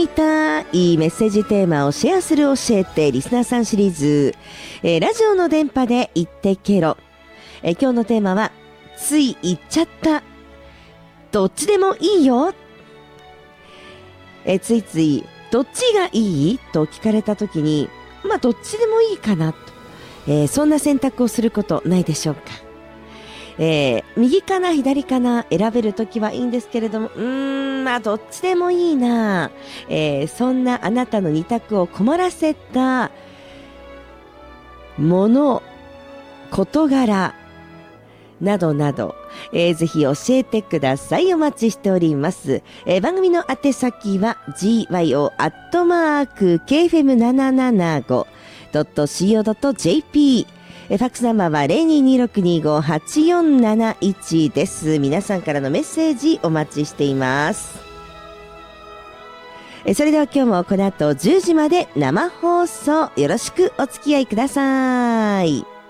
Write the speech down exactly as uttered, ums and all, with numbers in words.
いたいいメッセージテーマをシェアする教えてリスナーさんシリーズ、えー、ラジオの電波で言ってけろ、えー、今日のテーマはつい言っちゃった、どっちでもいいよ。えー、ついついどっちがいいと聞かれた時に、まあどっちでもいいかなと、えー、そんな選択をすることないでしょうか。えー、右かな左かな選べるときはいいんですけれども、うーん、まあどっちでもいいな、えー、そんなあなたの二択を困らせたもの、事柄などなど、えー、ぜひ教えてください。お待ちしております。えー、番組の宛先は ジーワイオー アットマーク ケーエフエムななななご ドット シーオー ドット ジェーピー、ファックスナンバーは ゼロにーにーろくにーご はちよんなないち です。皆さんからのメッセージお待ちしています。それでは今日もこの後じゅうじまで生放送よろしくお付き合いください。